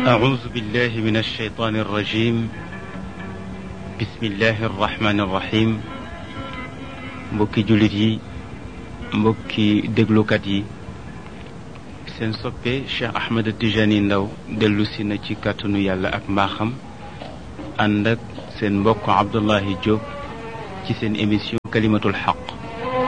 أعوذ بالله من الشيطان الرجيم بسم الله الرحمن الرحيم mbokki jullit yi mbokki déglukat yi seen soppe Cheikh Ahmed Tijani Ndaw dellu si na ci kàttanu yàlla ak mbaaxam ànd ak seen mbokk Abdullahi Diop ci seen émission kalimatul xaq